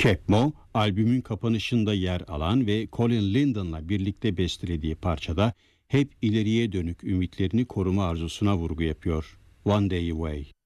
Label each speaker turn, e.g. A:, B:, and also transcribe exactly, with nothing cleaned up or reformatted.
A: Capmo, albümün kapanışında yer alan ve Colin Linden'la birlikte bestelediği parçada hep ileriye dönük ümitlerini koruma arzusuna vurgu yapıyor. One Day Away.